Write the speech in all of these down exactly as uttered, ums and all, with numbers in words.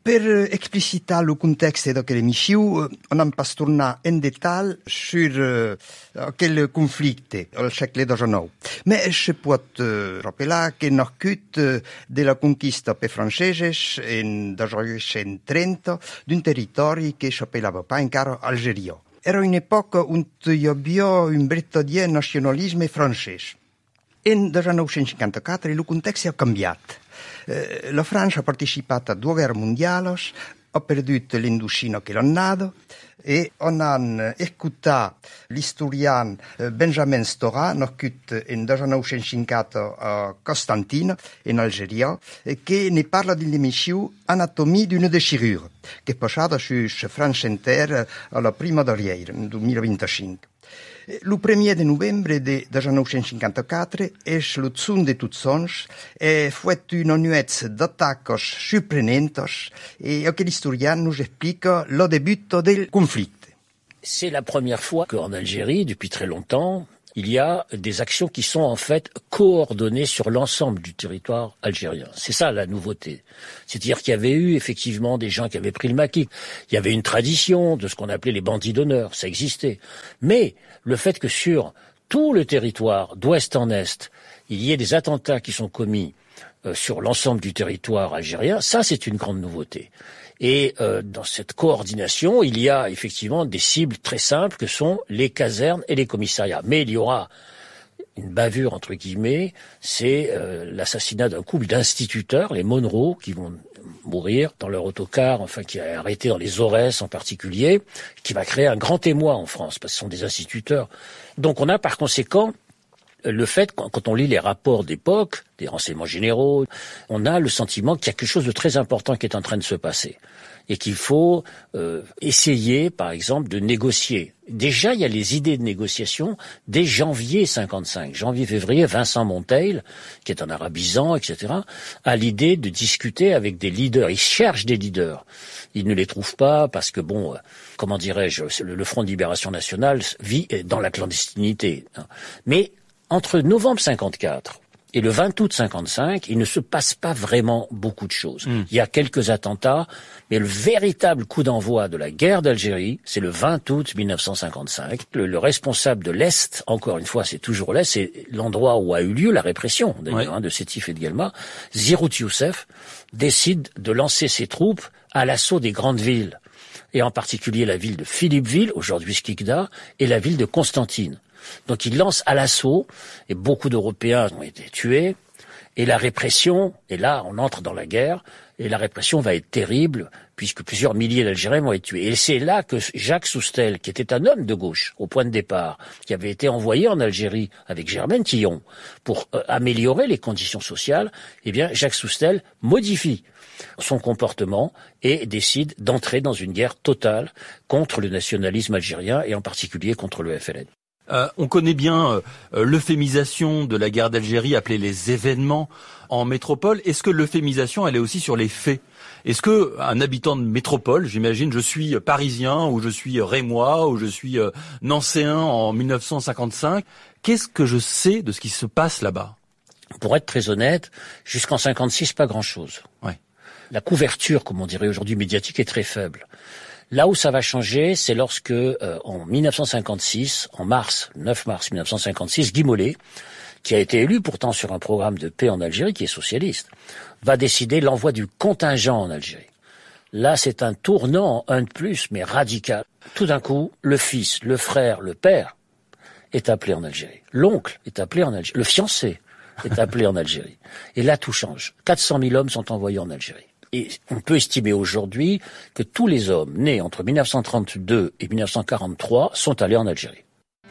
Per explicitar le contexte d'aquella emissió, on hem pas tornar en detall sur uh, aquell conflicte al segle diecinueve. Mais se pot uh, rappelar que nascut uh, de la conquista per franceses en millenovecento trenta d'un territori que s'appellava pas encara Algèria. Era un'epoca on hi havia un vertader nacionalisme francès. En millenovecento cinquantaquattro il context ha canviat. La Francia ha partecipato a due guerre mondiali, ha perduto l'Indocina che l'annata e on ha ascoltato l'historien Benjamin Stora, nascut in millenovecento cinquanta a Costantina, in Algeria, che ne parla dell'emissió Anatomie d'une déchirure, che è passata su France Inter alla prima d'arrière, nel duemilaventicinque. Il primo di novembre del millenovecento cinquantaquattro è lo zun de tots sons e fu una nuez d'attacchi sorprendenti e che l'historien nous explica le début del conflitto. C'est la première fois qu'en Algérie, depuis très longtemps, il y a des actions qui sont en fait coordonnées sur l'ensemble du territoire algérien. C'est ça la nouveauté. C'est-à-dire qu'il y avait eu effectivement des gens qui avaient pris le maquis. Il y avait une tradition de ce qu'on appelait les bandits d'honneur, ça existait. Mais le fait que sur tout le territoire, d'ouest en est, il y ait des attentats qui sont commis euh, sur l'ensemble du territoire algérien, ça c'est une grande nouveauté. Et euh, dans cette coordination, il y a effectivement des cibles très simples que sont les casernes et les commissariats. Mais il y aura une bavure, entre guillemets, c'est euh, l'assassinat d'un couple d'instituteurs, les Monroe, qui vont mourir dans leur autocar, enfin qui est arrêté dans les Aurès en particulier, qui va créer un grand émoi en France, parce que ce sont des instituteurs. Donc on a par conséquent le fait, quand on lit les rapports d'époque, des renseignements généraux, on a le sentiment qu'il y a quelque chose de très important qui est en train de se passer. Et qu'il faut euh, essayer, par exemple, de négocier. Déjà, il y a les idées de négociation dès janvier cinquante-cinq. Janvier-février, Vincent Monteil, qui est un arabisant, et cetera, a l'idée de discuter avec des leaders. Il cherche des leaders. Il ne les trouve pas parce que, bon, euh, comment dirais-je, le, le Front de Libération Nationale vit dans la clandestinité. Mais entre novembre cinquante-quatre et le vingt août cinquante-cinq, il ne se passe pas vraiment beaucoup de choses. Mmh. Il y a quelques attentats, mais le véritable coup d'envoi de la guerre d'Algérie, c'est le vingt août mille neuf cent cinquante-cinq. Le, le responsable de l'Est, encore une fois, c'est toujours l'Est, c'est l'endroit où a eu lieu la répression, d'ailleurs, ouais. hein, de Sétif et de Guelma. Zirout Youssef décide de lancer ses troupes à l'assaut des grandes villes, et en particulier la ville de Philippeville, aujourd'hui Skikda, et la ville de Constantine. Donc il lance à l'assaut, et beaucoup d'Européens ont été tués, et la répression, et là on entre dans la guerre, et la répression va être terrible, puisque plusieurs milliers d'Algériens vont être tués. Et c'est là que Jacques Soustel, qui était un homme de gauche au point de départ, qui avait été envoyé en Algérie avec Germaine Tillon pour euh, améliorer les conditions sociales, eh bien Jacques Soustel modifie son comportement et décide d'entrer dans une guerre totale contre le nationalisme algérien, et en particulier contre le F L N. Euh, on connaît bien euh, l'euphémisation de la guerre d'Algérie appelée les événements en métropole. Est-ce que l'euphémisation, elle est aussi sur les faits ? Est-ce que un habitant de métropole, j'imagine, je suis parisien ou je suis rémois ou je suis euh, nancéen en mille neuf cent cinquante-cinq, qu'est-ce que je sais de ce qui se passe là-bas ? Pour être très honnête, jusqu'en cinquante-six, pas grand-chose. Ouais. La couverture, comme on dirait aujourd'hui, médiatique est très faible. Là où ça va changer, c'est lorsque, euh, en mille neuf cent cinquante-six, en mars, neuf mars mille neuf cent cinquante-six, Guy Mollet, qui a été élu pourtant sur un programme de paix en Algérie, qui est socialiste, va décider l'envoi du contingent en Algérie. Là, c'est un tournant, un de plus, mais radical. Tout d'un coup, le fils, le frère, le père est appelé en Algérie. L'oncle est appelé en Algérie. Le fiancé est appelé en Algérie. Et là, tout change. quatre cent mille hommes sont envoyés en Algérie. Et on peut estimer aujourd'hui que tous les hommes nés entre mille neuf cent trente-deux et mille neuf cent quarante-trois sont allés en Algérie.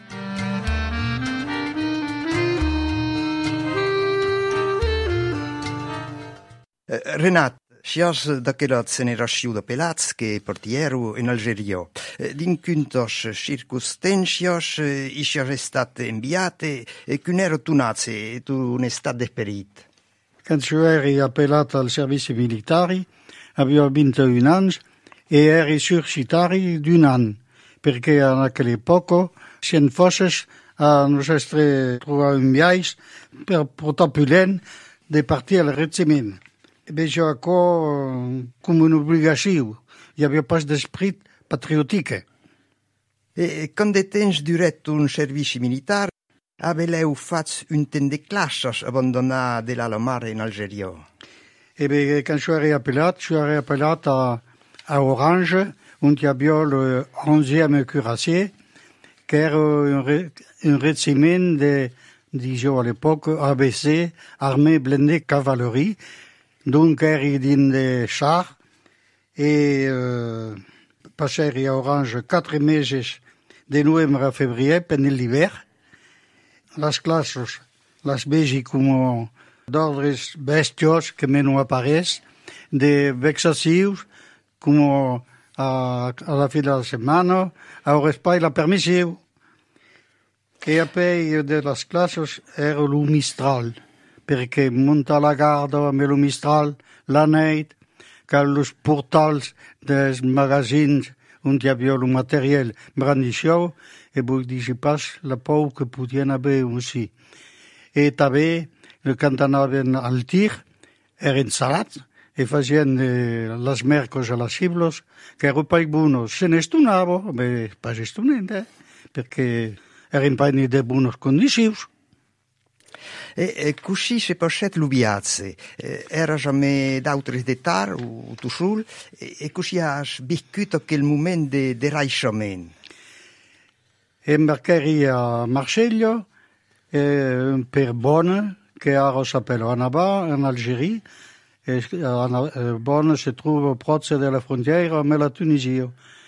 Uh, Renat, sias d'aquella generació de pelats que partieru in Algeria, din quintos circumstàncies i sias estat enviate e che n'ero tunate e tu un estat d'esperit. Quand io eri appellato al servizio militare, avevo ventuno anni e eri surcitari di un anno, perché a quell'epoca cien forces a nos estre trovato un viaggio per portar pulent de partir al regiment. Ben, jo aquò com una obligació. Hi havia pas d'esprit patriòtic. E quand de temps duret un servici militar, aveleu fatz un temps de classes abandonar de l'Alomar en Algèria. E ben, quand je suis appelé, je suis appelé à, à Orange, où il y avait le onzième cuirassier, qui era un, un régiment de, disons à l'époque, A B C, armée blindée cavalerie, donc era dans des chars, et euh, passé à Orange quatre meses de novembre à février, pendant l'hiver. Les classes, les vegi com d'ordres bestios que me no apareix, de vexacions, com a, a la fi de la setmana, a l'espai la permissió. E a pei de les classes era el Mistral, perquè munta la garda amb el Mistral la nit, que els portals dels magazins on hi havia el material brandixeu, e vull dir pas la por que podien haver aussi. E també, quan anaven al tir, eren salats, e facien eh, les mercos a les ciblos, que eren pas bonos. Se n'estonava, bé, pas estonent, eh? Perquè eren pas ni de bones condicions. E, e così se posset l'ubiazze, e, era jamais d'autres detar o tu sul, e, e così has viscut aquel moment de, de raixament. Embarquei a Marseille, eh, per Bonne, che ara s'appelle Annaba, en Algérie. Et a Bonne se trouve proche de la frontière avec la Tunisie.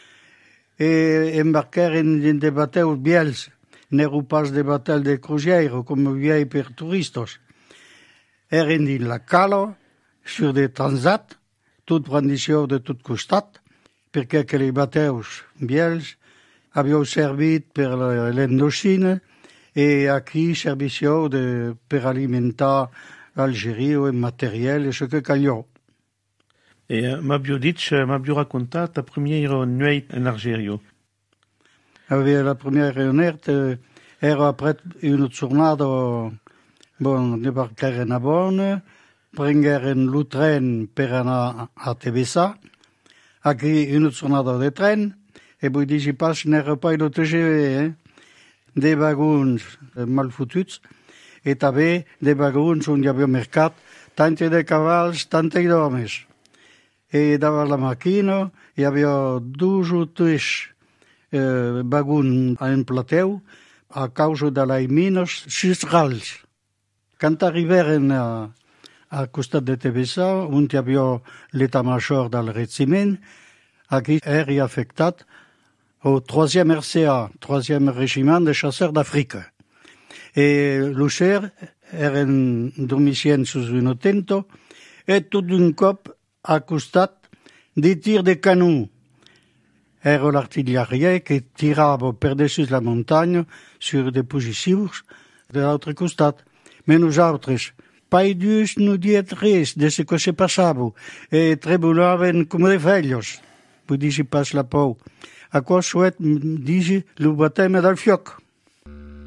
Et embarquer in des bateaux biels, n'ero pas des bateaux de croisière, comme vieilles per touristes. Eren in la cala, sur des transats, tout brandició de tot costat, perquè que les bateaux biels havia servit per l'Indochina e aquí servició de, per alimentar l'Algèrie en matériel et ce que callò. Et uh, m'aviu dit, m'aviu raccontat ta première nuit en Algèrie. Aveva la première nuit, era après une tornada, bon, debarcaren a Bonne, prengeren lo tren per anar a Tebessa, aquí une tornada de tren, e vull dir, si pas n'era pas de T G V, eh? Des wagons mal fotuts, et també des wagons on hi havia mercat, tant de cavalls, tant d'homes. E davant la màquina hi havia dos o tres eh, wagons en plateu a causa de les mines cistrals. Quan arribaren a, a costat de Tebessa, on hi havia l'état-major del regiment, aquí era afectat au troisième R C A, troisième régiment de chasseurs d'Afrique. Et l'Uixer eren domicient sous un tento, et tout d'un cop a costat des tirs de canons. Era l'artillerie qui tirava per-dessus la muntanya sur des posicions de l'altre costat. Mais nosaltres, pas dus no diet res de ce que se passava, e tremolaven com de vellos. Vull dir, si pas la por. A quoi souhaite, dis-je, le baptême del fioc.